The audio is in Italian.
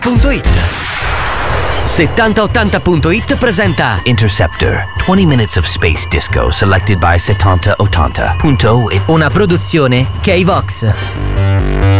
7080.it. 7080.it presenta Interceptor, 20 minutes of space disco selected by 7080.it. Una produzione K-Vox.